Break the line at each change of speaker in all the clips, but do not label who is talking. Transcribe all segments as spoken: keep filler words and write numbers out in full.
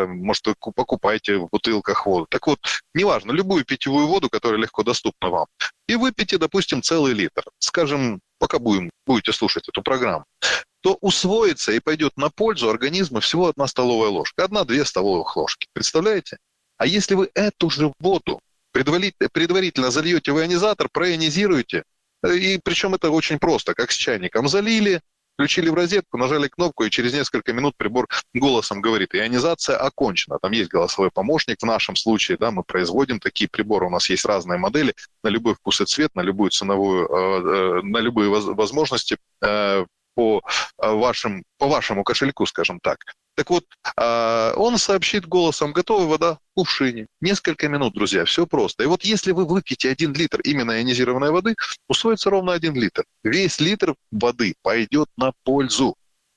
озера, может, вы покупаете в бутылках воду. Так вот, неважно, любую питьевую воду, которая легко доступна вам, и выпейте, допустим, целый литр, скажем, пока будем, будете слушать эту программу, то усвоится и пойдет на пользу организму всего одна столовая ложка, одна-две столовых ложки. Представляете? А если вы эту же воду предварительно, предварительно зальете в ионизатор, проионизируете, и причем это очень просто, как с чайником залили, включили в розетку, нажали кнопку, и через несколько минут прибор голосом говорит: ионизация окончена. Там есть голосовой помощник. В нашем случае, да, мы производим такие приборы. У нас есть разные модели на любой вкус и цвет, на любую ценовую, э, на любые возможности э, по вашим, по вашему кошельку, скажем так. Так вот, э, он сообщит голосом: готовая вода в кувшине. Несколько минут, друзья, все просто. И вот если вы выпьете один литр именно ионизированной воды, усвоится ровно один литр. Весь литр воды пойдет на пользу,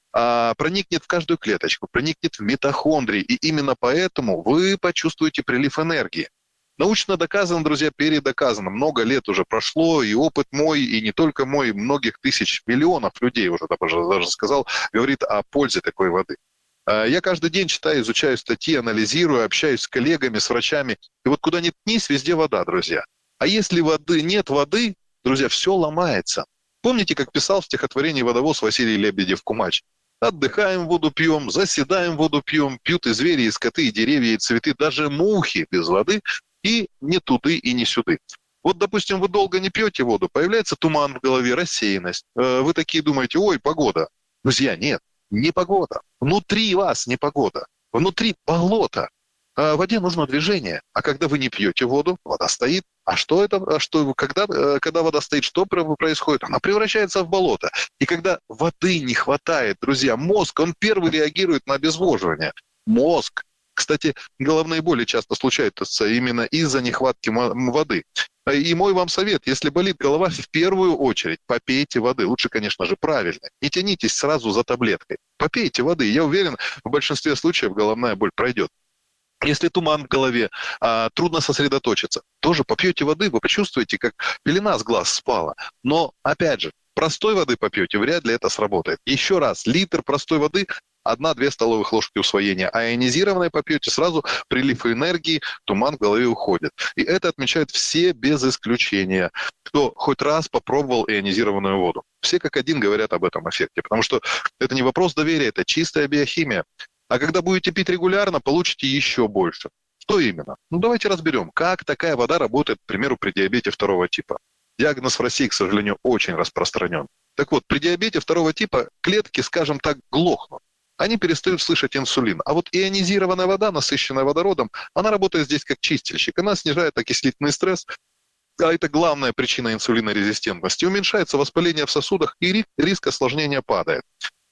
а, проникнет в каждую клеточку, проникнет в митохондрии, и именно поэтому вы почувствуете прилив энергии. Научно доказано, друзья, передоказано. Много лет уже прошло, и опыт мой, и не только мой, многих тысяч, миллионов людей, уже даже, даже сказал, говорит о пользе такой воды. Я каждый день читаю, изучаю статьи, анализирую, общаюсь с коллегами, с врачами. И вот куда ни ткнись, везде вода, друзья. А если воды нет воды, друзья, все ломается. Помните, как писал в стихотворении водовоз Василий Лебедев-Кумач? Отдыхаем, воду пьем, заседаем, воду пьем, пьют и звери, и скоты, и деревья, и цветы, даже мухи без воды, и не туды, и не сюды. Вот, допустим, вы долго не пьете воду, появляется туман в голове, рассеянность. Вы такие думаете: ой, погода. Друзья, нет. Не погода. Внутри вас не погода. Внутри болото. А в воде нужно движение. А когда вы не пьете воду, вода стоит. А что это? А что, когда, когда вода стоит, что происходит? Она превращается в болото. И когда воды не хватает, друзья, мозг, он первый реагирует на обезвоживание. Мозг. Кстати, головные боли часто случаются именно из-за нехватки воды. И мой вам совет: если болит голова, в первую очередь попейте воды. Лучше, конечно же, правильно. Не тянитесь сразу за таблеткой. Попейте воды. Я уверен, в большинстве случаев головная боль пройдет. Если туман в голове, а, трудно сосредоточиться, тоже попьете воды, вы почувствуете, как пелена с глаз спала. Но, опять же, простой воды попьете, вряд ли это сработает. Еще раз, литр простой воды – одна-две столовых ложки усвоения, а ионизированной попьете, сразу прилив энергии, туман в голове уходит. И это отмечают все без исключения, кто хоть раз попробовал ионизированную воду. Все как один говорят об этом эффекте, потому что это не вопрос доверия, это чистая биохимия. А когда будете пить регулярно, получите еще больше. Что именно? Ну давайте разберем, как такая вода работает, к примеру, при диабете второго типа. Диагноз в России, к сожалению, очень распространен. Так вот, при диабете второго типа клетки, скажем так, глохнут. Они перестают слышать инсулин. А вот ионизированная вода, насыщенная водородом, она работает здесь как чистильщик. Она снижает окислительный стресс, а это главная причина инсулинорезистентности. Уменьшается воспаление в сосудах, и риск осложнения падает.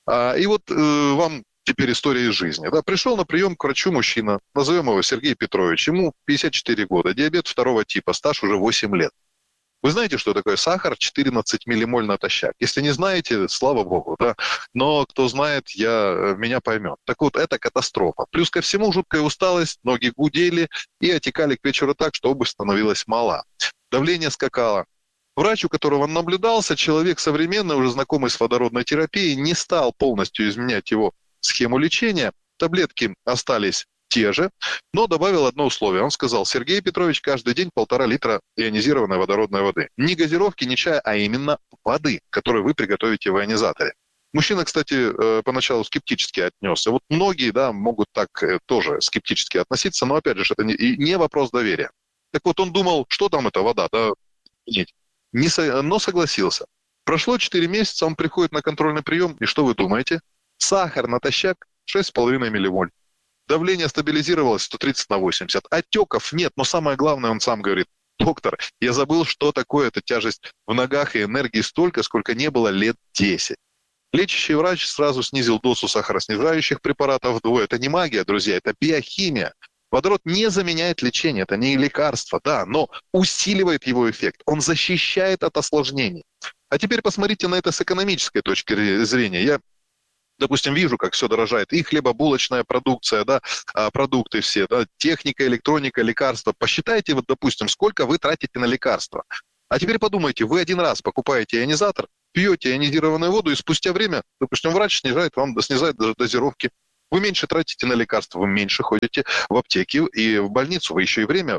И вот э, вам теперь история из жизни. Да, пришел на прием к врачу мужчина, назовем его Сергей Петрович, ему пятьдесят четыре года, диабет второго типа, стаж уже восемь лет. Вы знаете, что такое сахар? четырнадцать миллимоль натощак. Если не знаете, слава богу, да. Но кто знает, я, меня поймет. Так вот, это катастрофа. Плюс ко всему жуткая усталость, ноги гудели и отекали к вечеру так, что обувь становилась мала. Давление скакало. Врач, у которого он наблюдался, человек современный, уже знакомый с водородной терапией, не стал полностью изменять его схему лечения. Таблетки остались те же, но добавил одно условие. Он сказал: Сергей Петрович, каждый день полтора литра ионизированной водородной воды. Не газировки, не чая, а именно воды, которую вы приготовите в ионизаторе. Мужчина, кстати, поначалу скептически отнесся. Вот многие, да, могут так тоже скептически относиться, но, опять же, это не, не вопрос доверия. Так вот, он думал, что там эта вода, да, нет. Не со... но согласился. Прошло четыре месяца, он приходит на контрольный прием, и что вы думаете? Сахар натощак шесть с половиной миллимоль. Давление стабилизировалось сто тридцать на восемьдесят. Отеков нет, но самое главное, он сам говорит: доктор, я забыл, что такое эта тяжесть в ногах и энергии столько, сколько не было лет десять. Лечащий врач сразу снизил дозу сахароснижающих препаратов вдвое. Это не магия, друзья, это биохимия. Водород не заменяет лечение, это не лекарство, да, но усиливает его эффект, он защищает от осложнений. А теперь посмотрите на это с экономической точки зрения. Я, допустим, вижу, как все дорожает, и хлебобулочная продукция, да, продукты все, да, техника, электроника, лекарства. Посчитайте, вот, допустим, сколько вы тратите на лекарства. А теперь подумайте, вы один раз покупаете ионизатор, пьете ионизированную воду, и спустя время, допустим, врач снижает вам, снижает дозировки. Вы меньше тратите на лекарства, вы меньше ходите в аптеки и в больницу, вы еще и время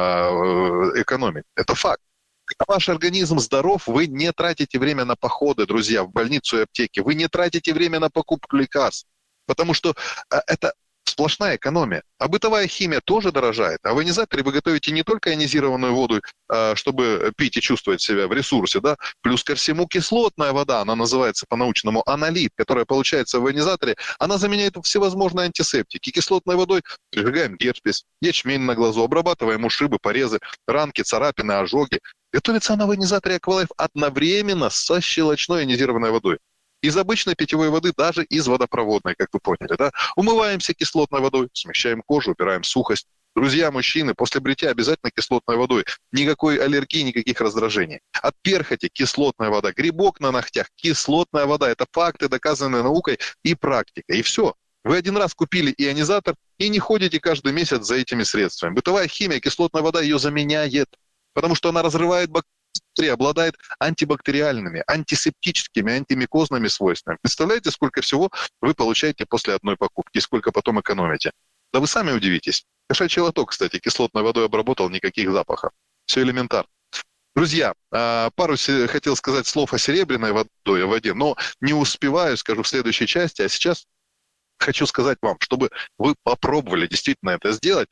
экономите. Это факт. Когда ваш организм здоров, вы не тратите время на походы, друзья, в больницу и аптеки. Вы не тратите время на покупку лекарств, потому что это сплошная экономия. А бытовая химия тоже дорожает. А в ионизаторе вы готовите не только ионизированную воду, чтобы пить и чувствовать себя в ресурсе, да, плюс ко всему кислотная вода, она называется по-научному анолит, которая получается в ионизаторе, она заменяет всевозможные антисептики. Кислотной водой прижигаем герпес, ячмень на глазу, обрабатываем ушибы, порезы, ранки, царапины, ожоги. Готовится она в ионизаторе Aqualife одновременно со щелочной ионизированной водой. Из обычной питьевой воды, даже из водопроводной, как вы поняли, да? Умываемся кислотной водой, смягчаем кожу, убираем сухость. Друзья, мужчины, после бритья обязательно кислотной водой. Никакой аллергии, никаких раздражений. От перхоти кислотная вода, грибок на ногтях, кислотная вода. Это факты, доказанные наукой и практикой. И все. Вы один раз купили ионизатор и не ходите каждый месяц за этими средствами. Бытовая химия, кислотная вода ее заменяет, потому что она разрывает бактерии, обладает антибактериальными, антисептическими, антимикозными свойствами. Представляете, сколько всего вы получаете после одной покупки и сколько потом экономите? Да вы сами удивитесь. Кошачий лоток, кстати, кислотной водой обработал, никаких запахов. Все элементарно. Друзья, пару хотел сказать слов о серебряной водой, о воде, но не успеваю, скажу в следующей части, а сейчас хочу сказать вам, чтобы вы попробовали действительно это сделать,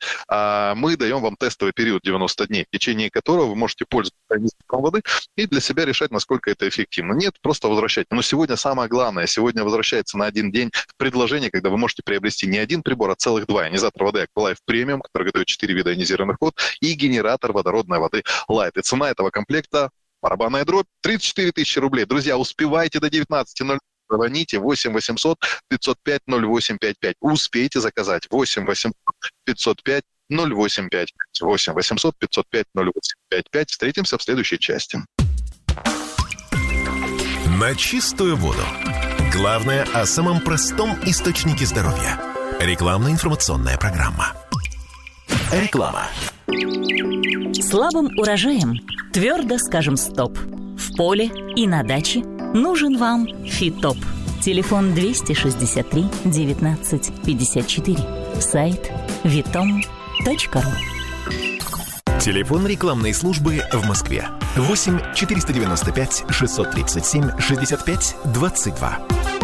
мы даем вам тестовый период девяносто дней, в течение которого вы можете пользоваться канистром воды и для себя решать, насколько это эффективно. Нет, просто возвращайте. Но сегодня самое главное, сегодня возвращается на один день предложение, когда вы можете приобрести не один прибор, а целых два. Ионизатор воды Aqualife Premium, который готовит четыре вида ионизированных вод, и генератор водородной воды Light. И цена этого комплекта, барабанная дробь, тридцать четыре тысячи рублей. Друзья, успевайте до девятнадцати ноль ноль. Звоните восемь восемьсот пятьсот пять ноль восемь пять пять. Успейте заказать. восемь восемьсот пятьсот пять ноль восемь пять пять. восемь восемьсот пятьсот пять ноль восемь пять пять. Встретимся в следующей части.
На чистую воду. Главное о самом простом источнике здоровья. Рекламно-информационная программа. Реклама.
Слабым урожаем твердо скажем стоп. В поле и на даче нужен вам Фитоп. Телефон двести шестьдесят три девятнадцать пятьдесят четыре. Сайт витом точка ру.
Телефон рекламной службы в Москве. восемь четыреста девяносто пять шестьсот тридцать семь шестьдесят пять двадцать два.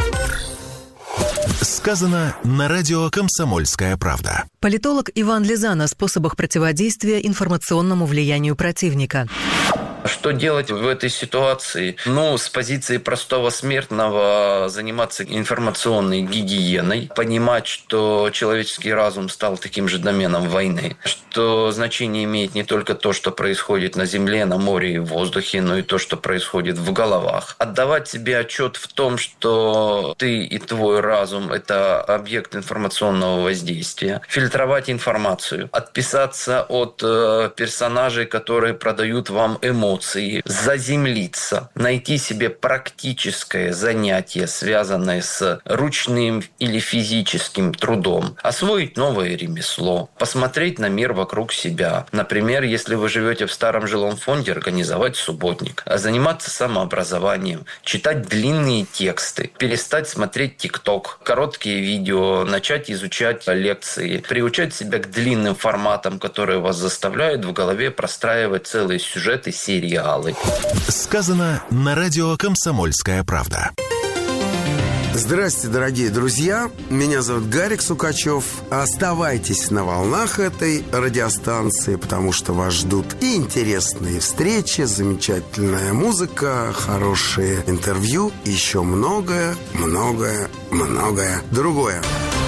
Сказано на радио «Комсомольская правда».
Политолог Иван Лизан о способах противодействия информационному влиянию противника.
Что делать в этой ситуации? Ну, с позиции простого смертного заниматься информационной гигиеной, понимать, что человеческий разум стал таким же доменом войны, что значение имеет не только то, что происходит на земле, на море и в воздухе, но и то, что происходит в головах. Отдавать себе отчет в том, что ты и твой разум – это объект информационного воздействия. Фильтровать информацию. Отписаться от э, персонажей, которые продают вам эмоции. Эмоции, заземлиться, найти себе практическое занятие, связанное с ручным или физическим трудом, освоить новое ремесло, посмотреть на мир вокруг себя. Например, если вы живете в старом жилом фонде, организовать субботник, заниматься самообразованием, читать длинные тексты, перестать смотреть ТикТок, короткие видео, начать изучать лекции, приучать себя к длинным форматам, которые вас заставляют в голове простраивать целые сюжеты, серии.
Сказано на радио «Комсомольская правда».
Здравствуйте, дорогие друзья. Меня зовут Гарик Сукачев. Оставайтесь на волнах этой радиостанции, потому что вас ждут и интересные встречи, замечательная музыка, хорошие интервью, и еще многое, многое, многое другое.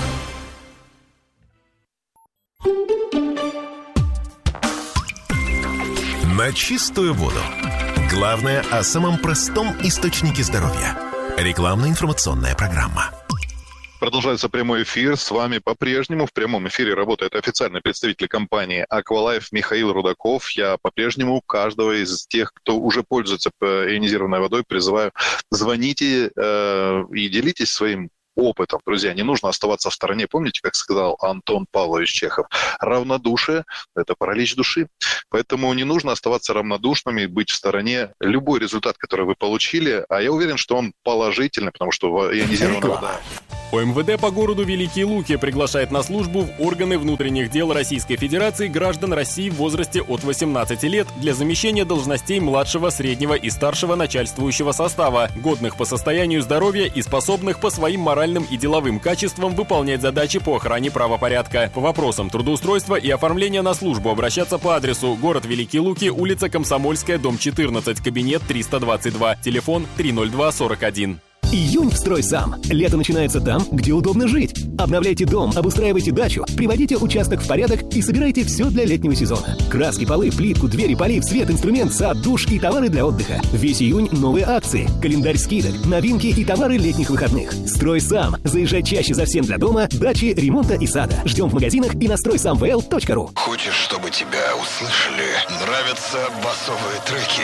На чистую воду. Главное о самом простом источнике здоровья. Рекламно-информационная программа.
Продолжается прямой эфир. С вами по-прежнему в прямом эфире работает официальный представитель компании Aqualife Михаил Рудаков. Я по-прежнему каждого из тех, кто уже пользуется ионизированной водой, призываю: звоните э, и делитесь своим опытом. Друзья, не нужно оставаться в стороне. Помните, как сказал Антон Павлович Чехов? Равнодушие – это паралич души. Поэтому не нужно оставаться равнодушными и быть в стороне. Любой результат, который вы получили, а я уверен, что он положительный, потому что ионизированная вода
ОМВД по городу Великие Луки приглашает на службу в органы внутренних дел Российской Федерации граждан России в возрасте от восемнадцати лет для замещения должностей младшего, среднего и старшего начальствующего состава, годных по состоянию здоровья и способных по своим моральным и деловым качествам выполнять задачи по охране правопорядка. По вопросам трудоустройства и оформления на службу обращаться по адресу: город Великие Луки, улица Комсомольская, дом четырнадцать, кабинет триста двадцать два, телефон три ноль два сорок один.
Июнь в «Строй сам». Лето начинается там, где удобно жить. Обновляйте дом, обустраивайте дачу, приводите участок в порядок и собирайте все для летнего сезона. Краски, полы, плитку, двери, полив, свет, инструмент, сад, душ и товары для отдыха. Весь июнь новые акции, календарь скидок, новинки и товары летних выходных. «Строй сам». Заезжай чаще за всем для дома, дачи, ремонта и сада. Ждем в магазинах и на строй сам вэ эл точка ру.
Хочешь, чтобы тебя услышали? Нравятся басовые треки?